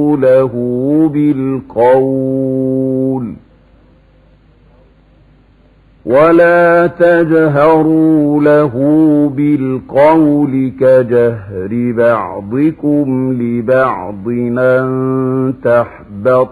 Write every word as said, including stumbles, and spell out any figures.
له بالقول ولا تجهروا له بالقول كجهر بعضكم لبعض أن تحبط